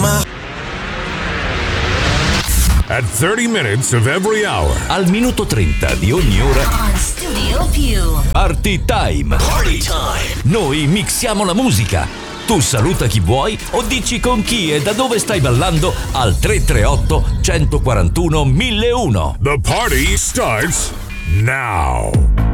At 30 minutes of every hour. Al minuto 30 di ogni ora. On Studio Più. Party Time. Party time. Noi mixiamo la musica. Tu saluta chi vuoi o dici con chi e da dove stai ballando al 338 141 1001. The party starts now.